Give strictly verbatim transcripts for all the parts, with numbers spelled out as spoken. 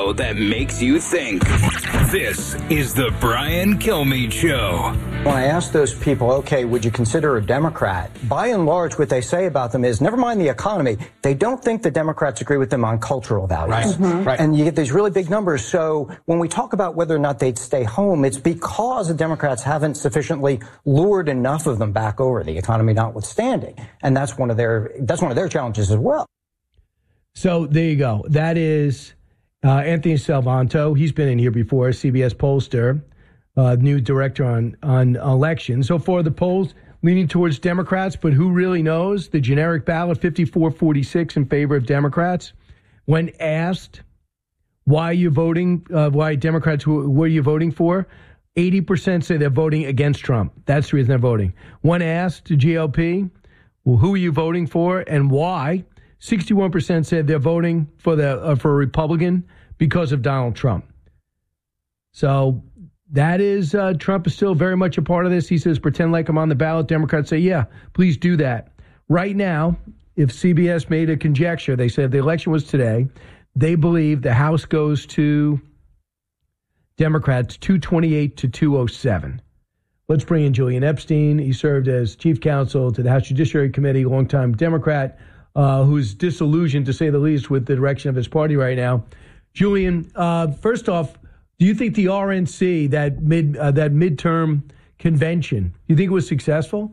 show that makes you think. This is the Brian Kilmeade Show. When I ask those people, okay, would you consider a Democrat? By and large, what they say about them is, never mind the economy, they don't think the Democrats agree with them on cultural values. Right. Mm-hmm. Right. And you get these really big numbers. So when we talk about whether or not they'd stay home, it's because the Democrats haven't sufficiently lured enough of them back over, the economy notwithstanding. And that's one of their that's one of their challenges as well. So there you go. That is uh, Anthony Salvanto. He's been in here before, C B S pollster. Uh, new director on, on elections. So far, the polls leaning towards Democrats, but who really knows? The generic ballot, fifty-four forty-six in favor of Democrats. When asked why you voting, uh, why Democrats, who, what are you voting for? eighty percent say they're voting against Trump. That's the reason they're voting. When asked to G O P, well, who are you voting for and why? sixty-one percent said they're voting for the uh, for a Republican because of Donald Trump. So that is, uh, Trump is still very much a part of this. He says, pretend like I'm on the ballot. Democrats say, yeah, please do that. Right now, if C B S made a conjecture, they said if the election was today, they believe the House goes to Democrats two twenty-eight to two oh seven. Let's bring in Julian Epstein. He served as chief counsel to the House Judiciary Committee, longtime Democrat, uh, who's disillusioned, to say the least, with the direction of his party right now. Julian, uh, first off, do you think the R N C, that mid uh, that midterm convention, do you think it was successful?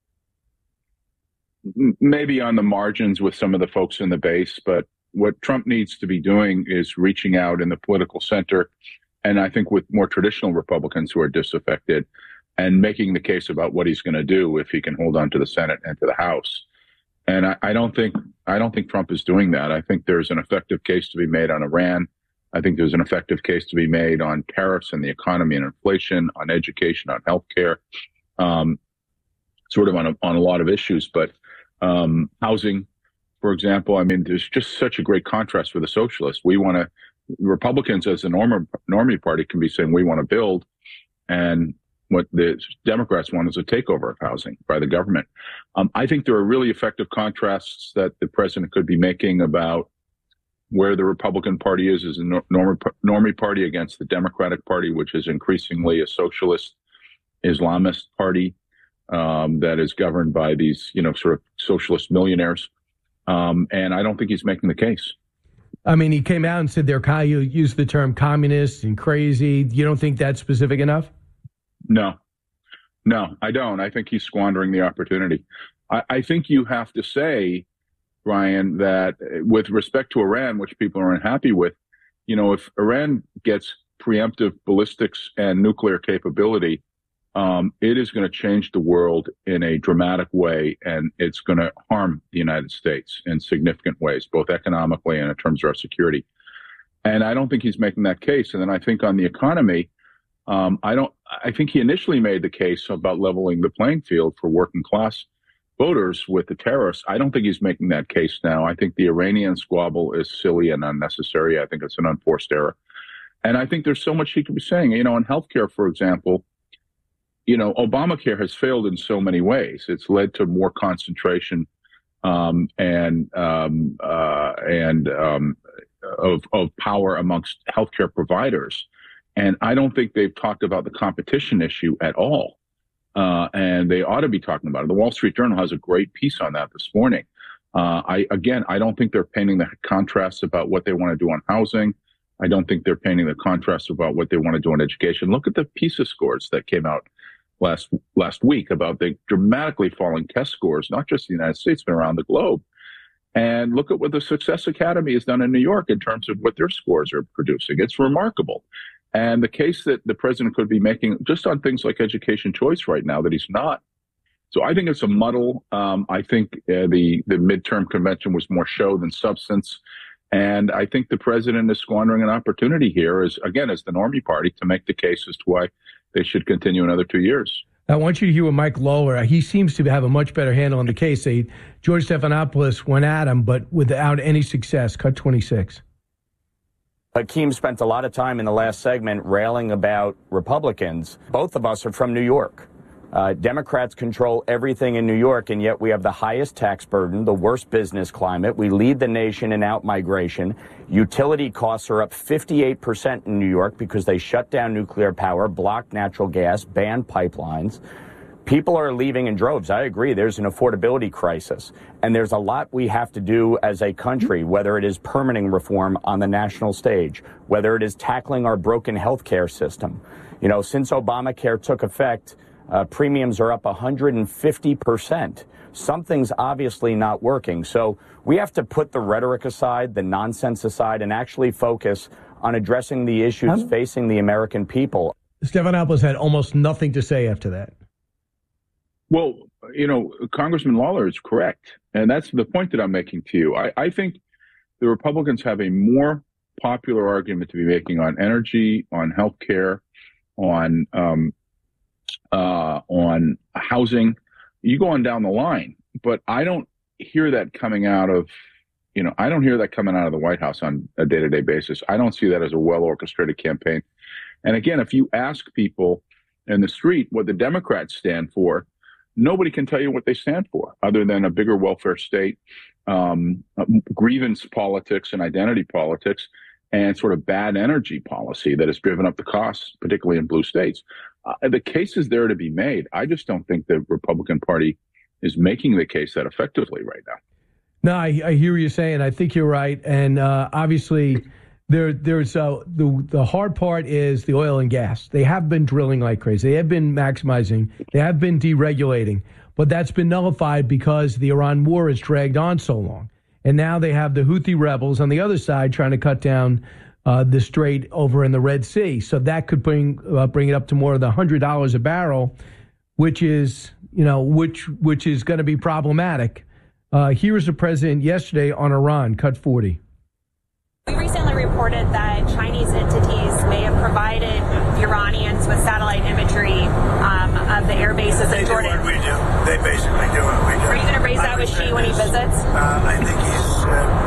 Maybe on the margins with some of the folks in the base, but what Trump needs to be doing is reaching out in the political center, and I think with more traditional Republicans who are disaffected, and making the case about what he's going to do if he can hold on to the Senate and to the House. And I, I don't think I don't think Trump is doing that. I think there's an effective case to be made on Iran. I think there's an effective case to be made on tariffs and the economy and inflation, on education, on healthcare, um, sort of on a, on a lot of issues. But um, housing, for example, I mean, there's just such a great contrast with the socialists. We want to, Republicans as the norm, normie party can be saying we want to build, and what the Democrats want is a takeover of housing by the government. Um, I think there are really effective contrasts that the president could be making about where the Republican Party is as a normie, normie party against the Democratic Party, which is increasingly a socialist Islamist party um, that is governed by these, you know, sort of socialist millionaires. Um, and I don't think he's making the case. I mean, he came out and said they're, you used the term communist and crazy. You don't think that's specific enough? No, no, I don't. I think he's squandering the opportunity. I, I think you have to say, Ryan, that with respect to Iran, which people are unhappy with, you know, if Iran gets preemptive ballistics and nuclear capability, um, it is going to change the world in a dramatic way, and it's going to harm the United States in significant ways, both economically and in terms of our security. And I don't think he's making that case. And then I think on the economy, um, I don't. I think he initially made the case about leveling the playing field for working class voters with the terrorists. I don't think he's making that case now. I think the Iranian squabble is silly and unnecessary. I think it's an unforced error. And I think there's so much he could be saying. You know, in healthcare, for example, you know, Obamacare has failed in so many ways. It's led to more concentration um, and um, uh, and um, of, of power amongst healthcare providers. And I don't think they've talked about the competition issue at all. Uh, and they ought to be talking about it. The Wall Street Journal has a great piece on that this morning. Uh, I, again, I don't think they're painting the contrasts about what they want to do on housing. I don't think they're painting the contrasts about what they want to do on education. Look at the PISA scores that came out last, last week about the dramatically falling test scores, not just in the United States, but around the globe. And look at what the Success Academy has done in New York in terms of what their scores are producing. It's remarkable. And the case that the president could be making just on things like education choice right now, that he's not. So I think it's a muddle. Um, I think uh, the, the midterm convention was more show than substance. And I think the president is squandering an opportunity here, as again, as the normie party, to make the case as to why they should continue another two years. I want you to hear what Mike Lawler, he seems to have a much better handle on the case. They, George Stephanopoulos went at him, but without any success. Cut twenty-six. Hakeem spent a lot of time in the last segment railing about Republicans. Both of us are from New York. Uh, Democrats control everything in New York, and yet we have the highest tax burden, the worst business climate. We lead the nation in outmigration. Utility costs are up fifty-eight percent in New York because they shut down nuclear power, blocked natural gas, banned pipelines. People are leaving in droves. I agree. There's an affordability crisis, and there's a lot we have to do as a country, whether it is permitting reform on the national stage, whether it is tackling our broken healthcare system. You know, since Obamacare took effect, uh, premiums are up one hundred fifty percent. Something's obviously not working. So we have to put the rhetoric aside, the nonsense aside, and actually focus on addressing the issues um, facing the American people. Stephanopoulos had almost nothing to say after that. Well, you know, Congressman Lawler is correct. And that's the point that I'm making to you. I, I think the Republicans have a more popular argument to be making on energy, on health care, on um, uh, on housing. You go on down the line. But I don't hear that coming out of, you know, I don't hear that coming out of the White House on a day-to-day basis. I don't see that as a well-orchestrated campaign. And again, if you ask people in the street what the Democrats stand for, nobody can tell you what they stand for other than a bigger welfare state, um, grievance politics and identity politics, and sort of bad energy policy that has driven up the costs, particularly in blue states. Uh, the case is there to be made. I just don't think the Republican Party is making the case that effectively right now. No, I, I hear what you're saying. I think you're right. And uh, obviously, there, there's uh, the the hard part is the oil and gas. They have been drilling like crazy. They have been maximizing. They have been deregulating. But that's been nullified because the Iran war has dragged on so long. And now they have the Houthi rebels on the other side trying to cut down uh, the strait over in the Red Sea. So that could bring uh, bring it up to more than one hundred dollars a barrel, which is, you know, which which is going to be problematic. Uh, here is the president yesterday on Iran, cut forty. We recently reported that Chinese entities may have provided Iranians with satellite imagery um, of the air bases in Jordan. They do what we do. They basically do what we do. Are you going to raise that with Xi when he visits? Uh, I think